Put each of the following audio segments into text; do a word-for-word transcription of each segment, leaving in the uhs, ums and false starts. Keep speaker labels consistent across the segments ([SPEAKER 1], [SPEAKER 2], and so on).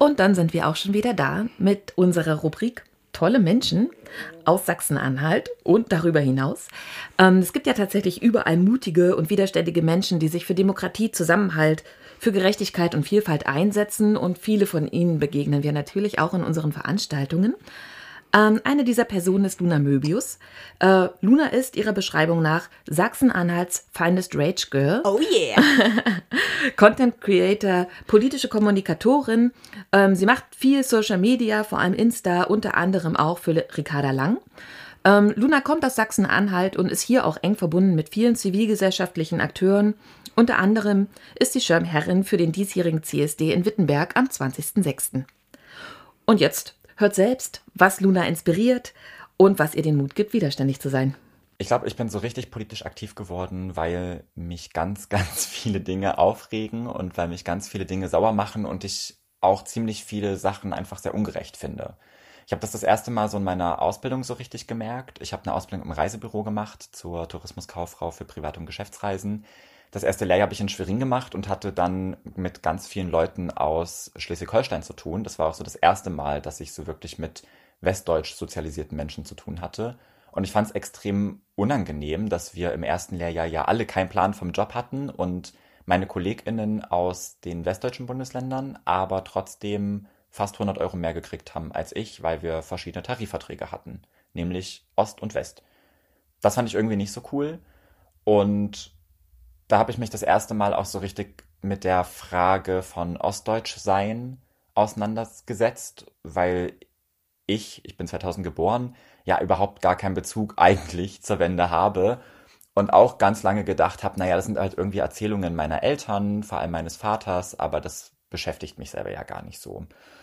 [SPEAKER 1] Und dann sind wir auch schon wieder da mit unserer Rubrik Tolle Menschen aus Sachsen-Anhalt und darüber hinaus. Ähm, es gibt ja tatsächlich überall mutige und widerständige Menschen, die sich für Demokratie, Zusammenhalt, für Gerechtigkeit und Vielfalt einsetzen. Und viele von ihnen begegnen wir natürlich auch in unseren Veranstaltungen. Ähm, eine dieser Personen ist Luna Möbius. Äh, Luna ist ihrer Beschreibung nach Sachsen-Anhalts finest Rage Girl.
[SPEAKER 2] Oh yeah!
[SPEAKER 1] Content Creator, politische Kommunikatorin. Ähm, sie macht viel Social Media, vor allem Insta, unter anderem auch für Ricarda Lang. Ähm, Luna kommt aus Sachsen-Anhalt und ist hier auch eng verbunden mit vielen zivilgesellschaftlichen Akteuren. Unter anderem ist sie Schirmherrin für den diesjährigen C S D in Wittenberg am zwanzigsten sechsten Und jetzt hört selbst, was Luna inspiriert und was ihr den Mut gibt, widerständig zu sein.
[SPEAKER 3] Ich glaube, ich bin so richtig politisch aktiv geworden, weil mich ganz, ganz viele Dinge aufregen und weil mich ganz viele Dinge sauer machen und ich auch ziemlich viele Sachen einfach sehr ungerecht finde. Ich habe das das erste Mal so in meiner Ausbildung so richtig gemerkt. Ich habe eine Ausbildung im Reisebüro gemacht zur Tourismuskauffrau für Privat- und Geschäftsreisen. Das erste Lehrjahr habe ich in Schwerin gemacht und hatte dann mit ganz vielen Leuten aus Schleswig-Holstein zu tun. Das war auch so das erste Mal, dass ich so wirklich mit westdeutsch sozialisierten Menschen zu tun hatte. Und ich fand es extrem unangenehm, dass wir im ersten Lehrjahr ja alle keinen Plan vom Job hatten und meine KollegInnen aus den westdeutschen Bundesländern aber trotzdem fast hundert Euro mehr gekriegt haben als ich, weil wir verschiedene Tarifverträge hatten, nämlich Ost und West. Das fand ich irgendwie nicht so cool und da habe ich mich das erste Mal auch so richtig mit der Frage von Ostdeutsch sein auseinandergesetzt, weil ich, ich bin zweitausend geboren, ja überhaupt gar keinen Bezug eigentlich zur Wende habe und auch ganz lange gedacht habe, naja, das sind halt irgendwie Erzählungen meiner Eltern, vor allem meines Vaters, aber das beschäftigt mich selber ja gar nicht so.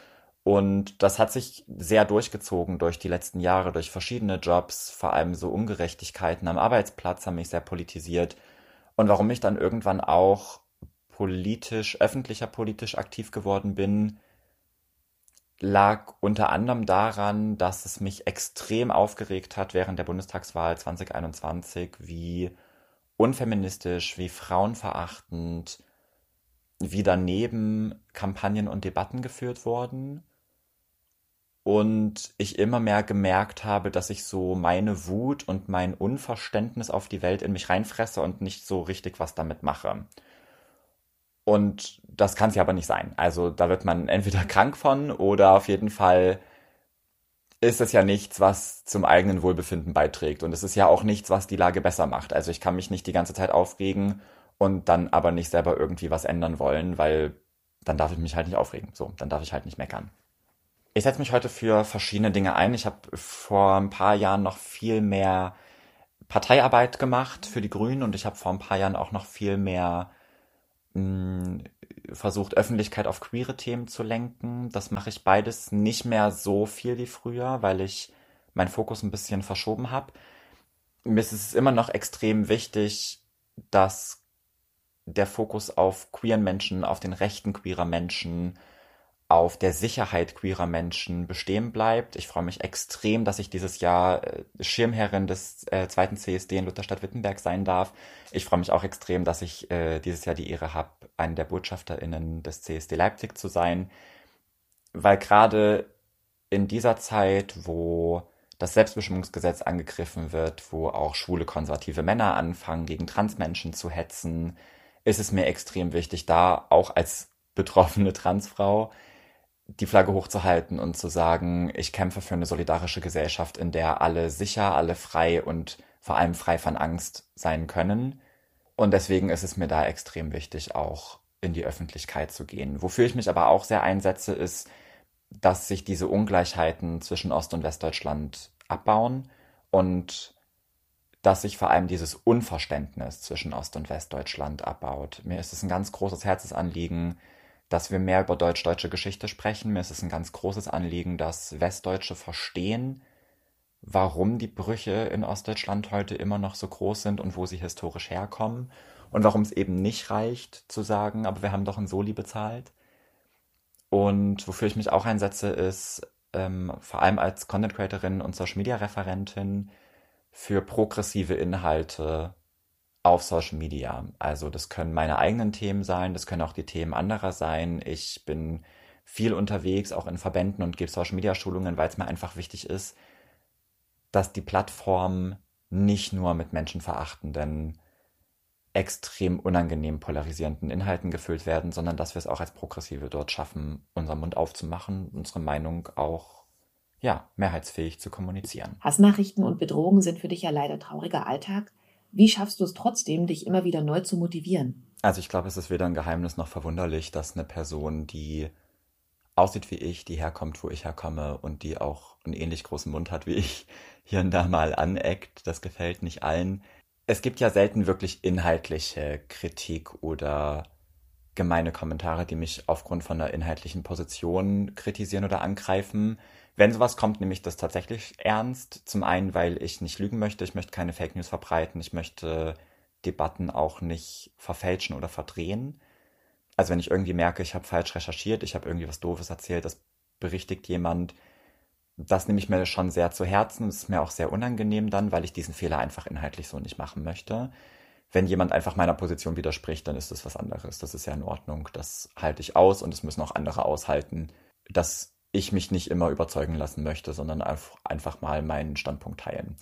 [SPEAKER 3] Und das hat sich sehr durchgezogen durch die letzten Jahre, durch verschiedene Jobs, vor allem so Ungerechtigkeiten am Arbeitsplatz haben mich sehr politisiert. Und warum ich dann irgendwann auch politisch, öffentlicher politisch aktiv geworden bin, lag unter anderem daran, dass es mich extrem aufgeregt hat während der Bundestagswahl zwanzig einundzwanzig, wie unfeministisch, wie frauenverachtend, wie daneben Kampagnen und Debatten geführt wurden. Und ich immer mehr gemerkt habe, dass ich so meine Wut und mein Unverständnis auf die Welt in mich reinfresse und nicht so richtig was damit mache. Und das kann es ja aber nicht sein. Also da wird man entweder krank von oder auf jeden Fall ist es ja nichts, was zum eigenen Wohlbefinden beiträgt. Und es ist ja auch nichts, was die Lage besser macht. Also ich kann mich nicht die ganze Zeit aufregen und dann aber nicht selber irgendwie was ändern wollen, weil dann darf ich mich halt nicht aufregen. So, dann darf ich halt nicht meckern. Ich setze mich heute für verschiedene Dinge ein. Ich habe vor ein paar Jahren noch viel mehr Parteiarbeit gemacht für die Grünen und ich habe vor ein paar Jahren auch noch viel mehr mh, versucht, Öffentlichkeit auf queere Themen zu lenken. Das mache ich beides nicht mehr so viel wie früher, weil ich meinen Fokus ein bisschen verschoben habe. Mir ist es immer noch extrem wichtig, dass der Fokus auf queeren Menschen, auf den Rechten queerer Menschen, auf der Sicherheit queerer Menschen bestehen bleibt. Ich freue mich extrem, dass ich dieses Jahr äh, Schirmherrin des äh, zweiten C S D in Lutherstadt-Wittenberg sein darf. Ich freue mich auch extrem, dass ich äh, dieses Jahr die Ehre habe, eine der BotschafterInnen des C S D Leipzig zu sein, weil gerade in dieser Zeit, wo das Selbstbestimmungsgesetz angegriffen wird, wo auch schwule konservative Männer anfangen, gegen Transmenschen zu hetzen, ist es mir extrem wichtig, da auch als betroffene Transfrau die Flagge hochzuhalten und zu sagen, ich kämpfe für eine solidarische Gesellschaft, in der alle sicher, alle frei und vor allem frei von Angst sein können. Und deswegen ist es mir da extrem wichtig, auch in die Öffentlichkeit zu gehen. Wofür ich mich aber auch sehr einsetze, ist, dass sich diese Ungleichheiten zwischen Ost- und Westdeutschland abbauen und dass sich vor allem dieses Unverständnis zwischen Ost- und Westdeutschland abbaut. Mir ist es ein ganz großes Herzensanliegen, dass wir mehr über deutsch-deutsche Geschichte sprechen. Mir ist es ein ganz großes Anliegen, dass Westdeutsche verstehen, warum die Brüche in Ostdeutschland heute immer noch so groß sind und wo sie historisch herkommen und warum es eben nicht reicht zu sagen, aber wir haben doch ein Soli bezahlt. Und wofür ich mich auch einsetze, ist ähm, vor allem als Content Creatorin und Social Media Referentin für progressive Inhalte auf Social Media. Also das können meine eigenen Themen sein, das können auch die Themen anderer sein. Ich bin viel unterwegs, auch in Verbänden und gebe Social-Media-Schulungen, weil es mir einfach wichtig ist, dass die Plattformen nicht nur mit menschenverachtenden, extrem unangenehm polarisierenden Inhalten gefüllt werden, sondern dass wir es auch als Progressive dort schaffen, unseren Mund aufzumachen, unsere Meinung auch ja, mehrheitsfähig zu kommunizieren.
[SPEAKER 1] Hassnachrichten und Bedrohungen sind für dich ja leider trauriger Alltag. Wie schaffst du es trotzdem, dich immer wieder neu zu motivieren?
[SPEAKER 3] Also ich glaube, es ist weder ein Geheimnis noch verwunderlich, dass eine Person, die aussieht wie ich, die herkommt, wo ich herkomme und die auch einen ähnlich großen Mund hat wie ich, hier und da mal aneckt. Das gefällt nicht allen. Es gibt ja selten wirklich inhaltliche Kritik oder gemeine Kommentare, die mich aufgrund von einer inhaltlichen Position kritisieren oder angreifen. Wenn sowas kommt, nehme ich das tatsächlich ernst. Zum einen, weil ich nicht lügen möchte, ich möchte keine Fake News verbreiten, ich möchte Debatten auch nicht verfälschen oder verdrehen. Also wenn ich irgendwie merke, ich habe falsch recherchiert, ich habe irgendwie was Doofes erzählt, das berichtigt jemand, das nehme ich mir schon sehr zu Herzen. Das ist mir auch sehr unangenehm dann, weil ich diesen Fehler einfach inhaltlich so nicht machen möchte. Wenn jemand einfach meiner Position widerspricht, dann ist das was anderes. Das ist ja in Ordnung. Das halte ich aus und es müssen auch andere aushalten, dass ich mich nicht immer überzeugen lassen möchte, sondern einfach mal meinen Standpunkt teilen.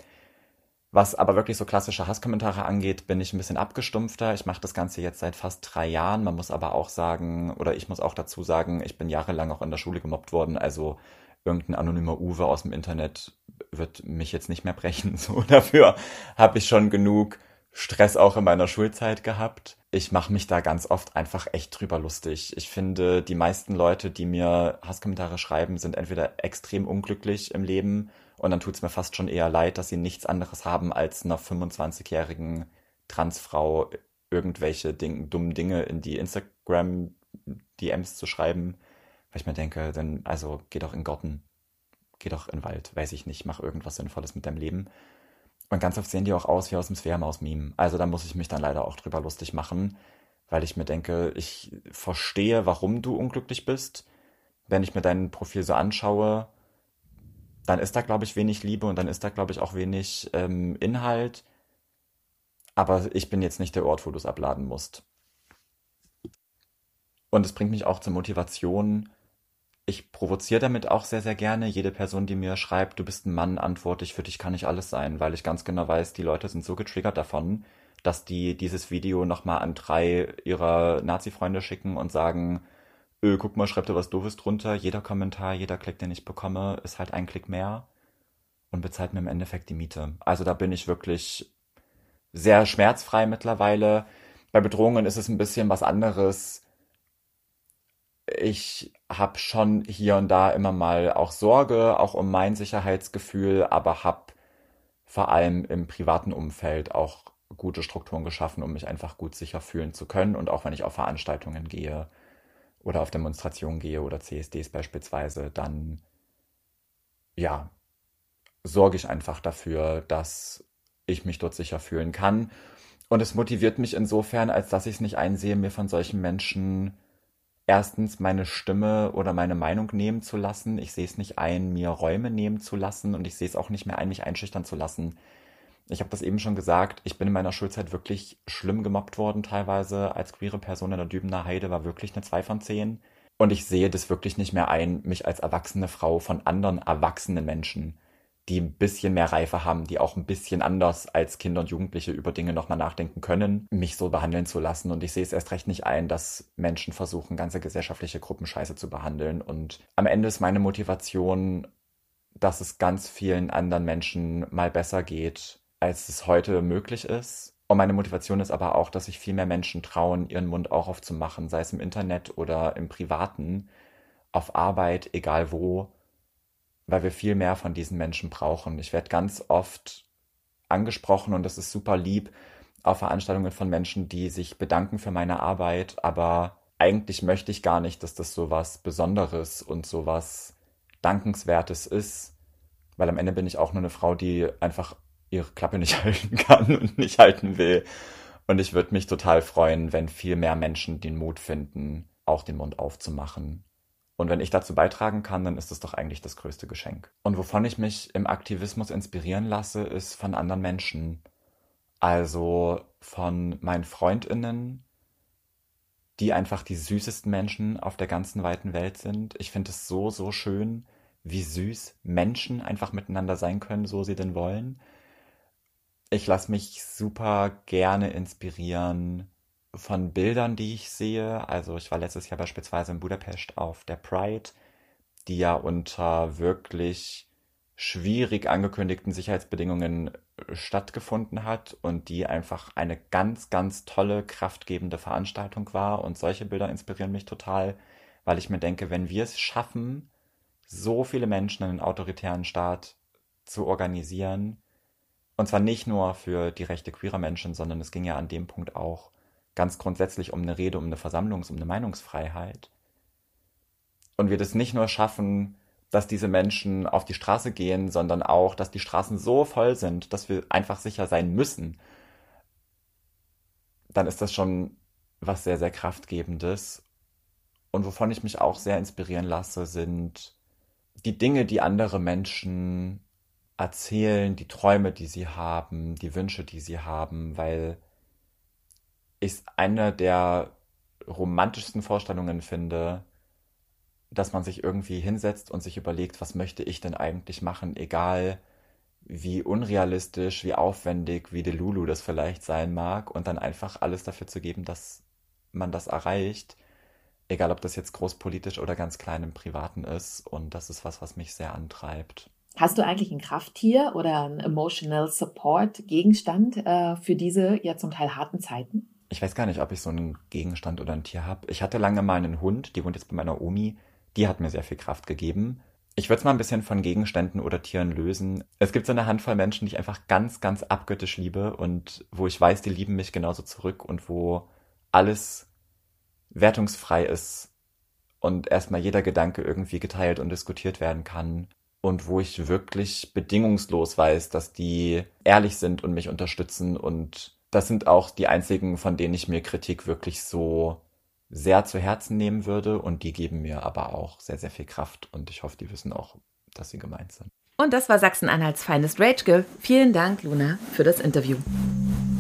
[SPEAKER 3] Was aber wirklich so klassische Hasskommentare angeht, bin ich ein bisschen abgestumpfter. Ich mache das Ganze jetzt seit fast drei Jahren. Man muss aber auch sagen, oder ich muss auch dazu sagen, ich bin jahrelang auch in der Schule gemobbt worden. Also irgendein anonymer Uwe aus dem Internet wird mich jetzt nicht mehr brechen. So, dafür habe ich schon genug Stress auch in meiner Schulzeit gehabt. Ich mache mich da ganz oft einfach echt drüber lustig. Ich finde, die meisten Leute, die mir Hasskommentare schreiben, sind entweder extrem unglücklich im Leben und dann tut es mir fast schon eher leid, dass sie nichts anderes haben, als einer fünfundzwanzigjährigen Transfrau irgendwelche Ding, dummen Dinge in die Instagram-D Ms zu schreiben. Weil ich mir denke, dann, also geh doch in den Garten, geh doch in den Wald, weiß ich nicht, mach irgendwas Sinnvolles mit deinem Leben. Und ganz oft sehen die auch aus wie aus dem Sphärmaus-Meme. Also da muss ich mich dann leider auch drüber lustig machen, weil ich mir denke, ich verstehe, warum du unglücklich bist. Wenn ich mir dein Profil so anschaue, dann ist da, glaube ich, wenig Liebe und dann ist da, glaube ich, auch wenig ähm, Inhalt. Aber ich bin jetzt nicht der Ort, wo du es abladen musst. Und es bringt mich auch zur Motivation. Ich provoziere damit auch sehr, sehr gerne. Jede Person, die mir schreibt, du bist ein Mann, antworte ich, für dich kann ich alles sein, weil ich ganz genau weiß, die Leute sind so getriggert davon, dass die dieses Video nochmal an drei ihrer Nazi-Freunde schicken und sagen, öh, guck mal, schreibt da was Doofes drunter. Jeder Kommentar, jeder Klick, den ich bekomme, ist halt ein Klick mehr und bezahlt mir im Endeffekt die Miete. Also da bin ich wirklich sehr schmerzfrei mittlerweile. Bei Bedrohungen ist es ein bisschen was anderes. Ich habe schon hier und da immer mal auch Sorge, auch um mein Sicherheitsgefühl, aber habe vor allem im privaten Umfeld auch gute Strukturen geschaffen, um mich einfach gut sicher fühlen zu können. Und auch wenn ich auf Veranstaltungen gehe oder auf Demonstrationen gehe oder C S Ds beispielsweise, dann ja, sorge ich einfach dafür, dass ich mich dort sicher fühlen kann. Und es motiviert mich insofern, als dass ich es nicht einsehe, mir von solchen Menschen erstens meine Stimme oder meine Meinung nehmen zu lassen. Ich sehe es nicht ein, mir Räume nehmen zu lassen und ich sehe es auch nicht mehr ein, mich einschüchtern zu lassen. Ich habe das eben schon gesagt, ich bin in meiner Schulzeit wirklich schlimm gemobbt worden teilweise. Als queere Person in der Dübener Heide war wirklich eine zwei von zehn. Und ich sehe das wirklich nicht mehr ein, mich als erwachsene Frau von anderen erwachsenen Menschen, die ein bisschen mehr Reife haben, die auch ein bisschen anders als Kinder und Jugendliche über Dinge nochmal nachdenken können, mich so behandeln zu lassen. Und ich sehe es erst recht nicht ein, dass Menschen versuchen, ganze gesellschaftliche Gruppen scheiße zu behandeln. Und am Ende ist meine Motivation, dass es ganz vielen anderen Menschen mal besser geht, als es heute möglich ist. Und meine Motivation ist aber auch, dass sich viel mehr Menschen trauen, ihren Mund auch aufzumachen, sei es im Internet oder im Privaten, auf Arbeit, egal wo, weil wir viel mehr von diesen Menschen brauchen. Ich werde ganz oft angesprochen und das ist super lieb auf Veranstaltungen von Menschen, die sich bedanken für meine Arbeit, aber eigentlich möchte ich gar nicht, dass das so was Besonderes und so was Dankenswertes ist, weil am Ende bin ich auch nur eine Frau, die einfach ihre Klappe nicht halten kann und nicht halten will. Und ich würde mich total freuen, wenn viel mehr Menschen den Mut finden, auch den Mund aufzumachen. Und wenn ich dazu beitragen kann, dann ist das doch eigentlich das größte Geschenk. Und wovon ich mich im Aktivismus inspirieren lasse, ist von anderen Menschen. Also von meinen FreundInnen, die einfach die süßesten Menschen auf der ganzen weiten Welt sind. Ich finde es so, so schön, wie süß Menschen einfach miteinander sein können, so sie denn wollen. Ich lasse mich super gerne inspirieren von Bildern, die ich sehe. Also ich war letztes Jahr beispielsweise in Budapest auf der Pride, die ja unter wirklich schwierig angekündigten Sicherheitsbedingungen stattgefunden hat und die einfach eine ganz, ganz tolle, kraftgebende Veranstaltung war. Und solche Bilder inspirieren mich total, weil ich mir denke, wenn wir es schaffen, so viele Menschen in einen autoritären Staat zu organisieren, und zwar nicht nur für die Rechte queerer Menschen, sondern es ging ja an dem Punkt auch ganz grundsätzlich um eine Rede, um eine Versammlungs-, um eine Meinungsfreiheit. Und wir das nicht nur schaffen, dass diese Menschen auf die Straße gehen, sondern auch, dass die Straßen so voll sind, dass wir einfach sicher sein müssen, dann ist das schon was sehr, sehr Kraftgebendes. Und wovon ich mich auch sehr inspirieren lasse, sind die Dinge, die andere Menschen erzählen, die Träume, die sie haben, die Wünsche, die sie haben, weil ich es eine der romantischsten Vorstellungen finde, dass man sich irgendwie hinsetzt und sich überlegt, was möchte ich denn eigentlich machen, egal wie unrealistisch, wie aufwendig, wie Delulu das vielleicht sein mag, und dann einfach alles dafür zu geben, dass man das erreicht, egal ob das jetzt großpolitisch oder ganz klein im Privaten ist. Und das ist was, was mich sehr antreibt.
[SPEAKER 1] Hast du eigentlich ein Krafttier oder ein Emotional Support Gegenstand äh, für diese ja zum Teil harten Zeiten?
[SPEAKER 3] Ich weiß gar nicht, ob ich so einen Gegenstand oder ein Tier habe. Ich hatte lange mal einen Hund, die wohnt jetzt bei meiner Omi. Die hat mir sehr viel Kraft gegeben. Ich würde es mal ein bisschen von Gegenständen oder Tieren lösen. Es gibt so eine Handvoll Menschen, die ich einfach ganz, ganz abgöttisch liebe und wo ich weiß, die lieben mich genauso zurück und wo alles wertungsfrei ist und erstmal jeder Gedanke irgendwie geteilt und diskutiert werden kann. Und wo ich wirklich bedingungslos weiß, dass die ehrlich sind und mich unterstützen. Und das sind auch die einzigen, von denen ich mir Kritik wirklich so sehr zu Herzen nehmen würde. Und die geben mir aber auch sehr, sehr viel Kraft. Und ich hoffe, die wissen auch, dass sie gemeint sind.
[SPEAKER 1] Und das war Sachsen-Anhalts Finest Rage Girl. Vielen Dank, Luna, für das Interview.